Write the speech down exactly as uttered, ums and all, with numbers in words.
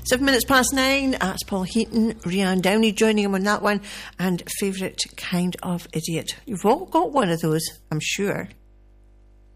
Seven minutes past nine. That's Paul Heaton, Rianne Downey joining him on that one. And favourite kind of idiot. You've all got one of those, I'm sure.